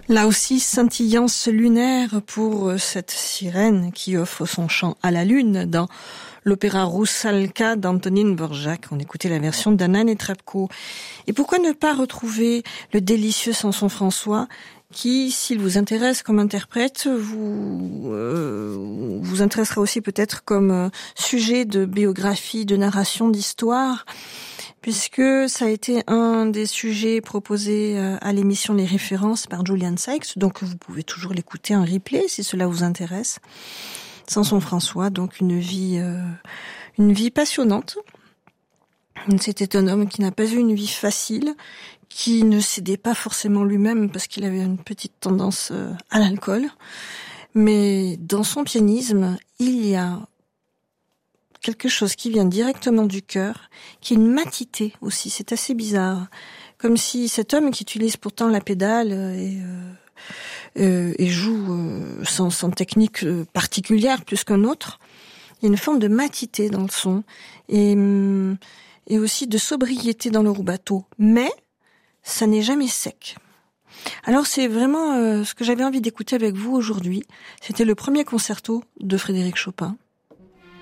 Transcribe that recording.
Là aussi, scintillance lunaire pour cette sirène qui offre son chant à la lune dans l'opéra Roussalka d'Antonín Dvořák. On écoutait la version d'Anna Netrebko. Et pourquoi ne pas retrouver le délicieux Samson François qui, s'il vous intéresse comme interprète, vous intéressera aussi peut-être comme sujet de biographie, de narration, d'histoire, puisque ça a été un des sujets proposés à l'émission Les Références par Julian Sykes, donc vous pouvez toujours l'écouter en replay si cela vous intéresse. Samson François, donc une vie passionnante. C'était un homme qui n'a pas eu une vie facile, qui ne cédait pas forcément lui-même parce qu'il avait une petite tendance à l'alcool. Mais dans son pianisme, il y a quelque chose qui vient directement du cœur, qui est une matité aussi, c'est assez bizarre. Comme si cet homme qui utilise pourtant la pédale et joue sans technique particulière plus qu'un autre, il y a une forme de matité dans le son et aussi de sobriété dans le rubato. Mais ça n'est jamais sec. Alors c'est vraiment ce que j'avais envie d'écouter avec vous aujourd'hui. C'était le premier concerto de Frédéric Chopin.